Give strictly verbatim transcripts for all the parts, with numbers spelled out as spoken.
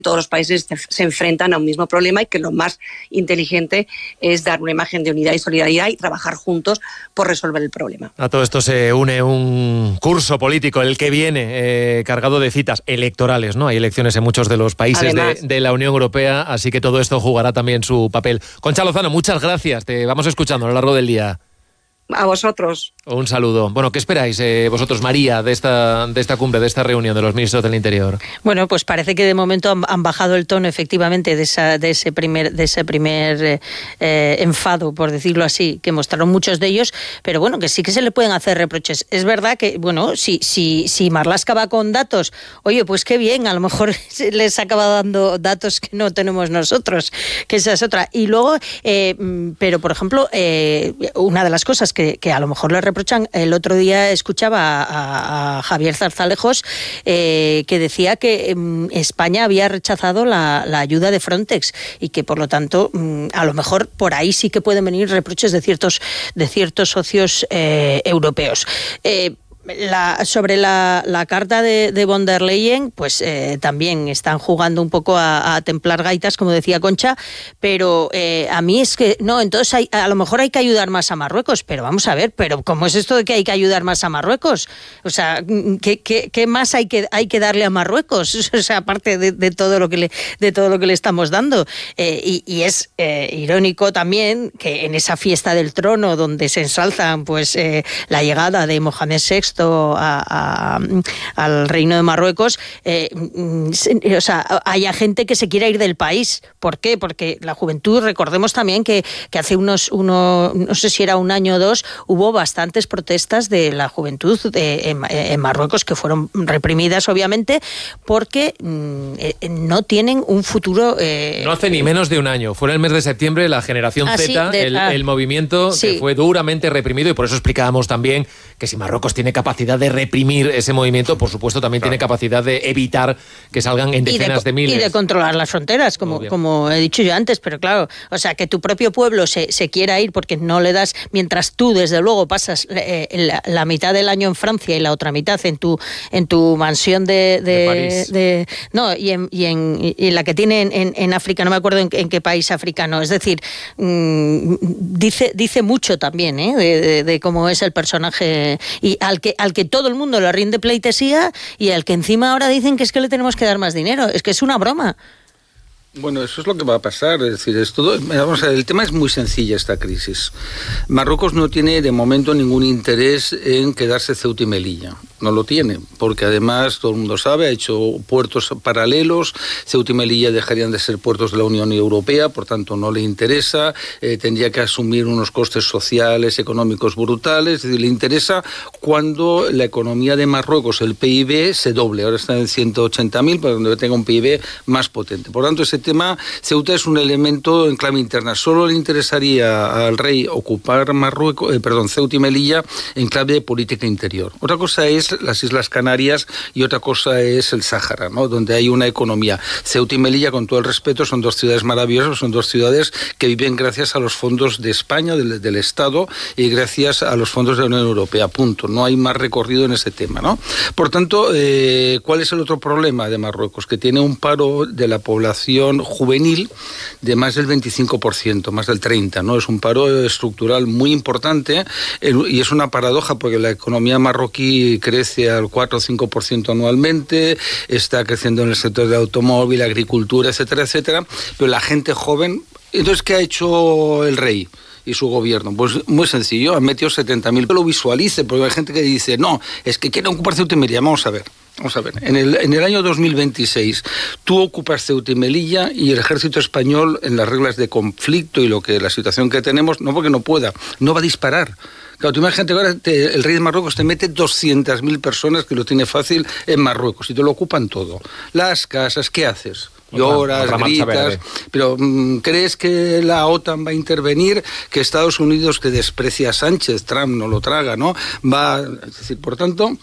todos los países se enfrentan a un mismo problema y que lo más inteligente es dar una imagen de unidad y solidaridad y trabajar juntos por resolver el problema. A todo esto se une un curso político, el que viene, eh, cargado de citas electorales, ¿no? Hay elecciones en muchos de los países de, de la Unión Europea, así que todo esto jugará también su papel. Concha Lozano, muchas gracias, te vamos escuchando a lo largo del día. A vosotros. Un saludo. Bueno, ¿qué esperáis eh, vosotros, María, de esta, de esta cumbre, de esta reunión de los ministros del Interior? Bueno, pues parece que de momento han, han bajado el tono, efectivamente, de, esa, de ese primer, de ese primer eh, eh, enfado, por decirlo así, que mostraron muchos de ellos, pero bueno, que sí que se le pueden hacer reproches. Es verdad que, bueno, si, si, si Marlaska va con datos, oye, pues qué bien, a lo mejor les acaba dando datos que no tenemos nosotros, que esa es otra. Y luego, eh, pero por ejemplo, eh, una de las cosas que Que, que a lo mejor le reprochan. El otro día escuchaba a, a Javier Zarzalejos eh, que decía que eh, España había rechazado la, la ayuda de Frontex y que por lo tanto mm, a lo mejor por ahí sí que pueden venir reproches de ciertos, de ciertos socios eh, europeos. Eh, La, sobre la, la carta de, de von der Leyen, pues eh, también están jugando un poco a, a templar gaitas, como decía Concha, pero eh, a mí es que, no, entonces hay, a lo mejor hay que ayudar más a Marruecos, pero vamos a ver, pero ¿cómo es esto de que hay que ayudar más a Marruecos? O sea, ¿qué, qué, qué más hay que, hay que darle a Marruecos? O sea, aparte de, de, todo, lo que le, de todo lo que le estamos dando. Eh, y, y es eh, irónico también que en esa fiesta del trono, donde se ensalzan pues eh, la llegada de Mohamed sexto A, a, al Reino de Marruecos, eh, o sea, haya gente que se quiera ir del país. ¿Por qué? Porque la juventud, recordemos también que, que hace unos, uno, no sé si era un año o dos, hubo bastantes protestas de la juventud de, en, en Marruecos que fueron reprimidas, obviamente, porque eh, no tienen un futuro... Eh, no hace ni menos de un año. Fue en el mes de septiembre la generación ah, Z, sí, de, el, ah, el movimiento sí. que fue duramente reprimido, y por eso explicábamos también que si Marruecos tiene capacidad de reprimir ese movimiento, por supuesto también claro. tiene capacidad de evitar que salgan en decenas de, de miles. Y de controlar las fronteras, como, como he dicho yo antes, pero claro, o sea, que tu propio pueblo se, se quiera ir porque no le das, mientras tú desde luego pasas eh, la, la mitad del año en Francia y la otra mitad en tu en tu mansión de... de, de París. De, no, y en, y en y la que tiene en, en, en África, no me acuerdo en, en qué país africano, es decir, mmm, dice, dice mucho también ¿eh? de, de, de cómo es el personaje, y al que, al que todo el mundo le rinde pleitesía y al que encima ahora dicen que es que le tenemos que dar más dinero. Es que es una broma. Bueno, eso es lo que va a pasar, es decir, es todo, vamos a ver, el tema es muy sencilla, esta crisis. Marruecos no tiene de momento ningún interés en quedarse Ceuta y Melilla, no lo tiene, porque además todo el mundo sabe, ha hecho puertos paralelos, Ceuta y Melilla dejarían de ser puertos de la Unión Europea, por tanto no le interesa, eh, tendría que asumir unos costes sociales, económicos brutales, es decir, le interesa cuando la economía de Marruecos, el P I B, se doble, ahora está en ciento ochenta mil, para donde tenga un P I B más potente. Por tanto, ese tema, Ceuta es un elemento en clave interna. Solo le interesaría al rey ocupar Marruecos, eh, perdón, Ceuta y Melilla en clave de política interior. Otra cosa es las Islas Canarias y otra cosa es el Sáhara, ¿no? Donde hay una economía. Ceuta y Melilla, con todo el respeto, son dos ciudades maravillosas, son dos ciudades que viven gracias a los fondos de España, del, del Estado, y gracias a los fondos de la Unión Europea. Punto. No hay más recorrido en ese tema, ¿no? Por tanto, eh, ¿cuál es el otro problema de Marruecos? Que tiene un paro de la población juvenil de más del veinticinco por ciento, más del treinta por ciento, ¿no? Es un paro estructural muy importante y es una paradoja porque la economía marroquí crece al cuatro o cinco por ciento anualmente, está creciendo en el sector del automóvil, agricultura, etcétera, etcétera, pero la gente joven... Entonces, ¿qué ha hecho el rey y su gobierno? Pues muy sencillo, han metido setenta mil, que lo visualice, porque hay gente que dice, no, es que quieren ocupar Ceuta y Melilla. Vamos a ver. Vamos a ver, en el, en el año dos mil veintiséis tú ocupas Ceuta y Melilla y el ejército español, en las reglas de conflicto y lo que la situación que tenemos, no porque no pueda, no va a disparar. Claro, tú imagínate que ahora te, el rey de Marruecos te mete doscientas mil personas, que lo tiene fácil, en Marruecos y te lo ocupan todo. Las casas, ¿qué haces? Lloras, otra, otra gritas, pero ¿crees que la OTAN va a intervenir? Que Estados Unidos, que desprecia a Sánchez, Trump no lo traga, ¿no? Va, es decir, por tanto...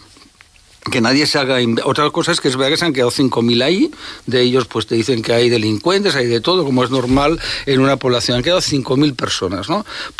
que nadie se haga... Otra cosa es que es verdad que se han quedado cinco mil ahí, de ellos pues te dicen que hay delincuentes, hay de todo, como es normal en una población. Han quedado cinco mil personas, ¿no?